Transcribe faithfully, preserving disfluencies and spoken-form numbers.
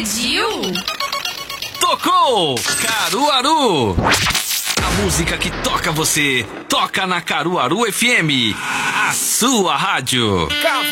Pediu? Tocou! Caruaru! A música que toca você, toca na Caruaru F M, a sua rádio. Café